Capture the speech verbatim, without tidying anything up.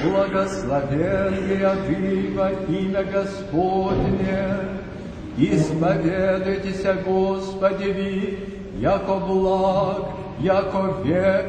благословенная Ты во имя Господне. Исповедуйтесь, Господи, ви, яко благ, яко век.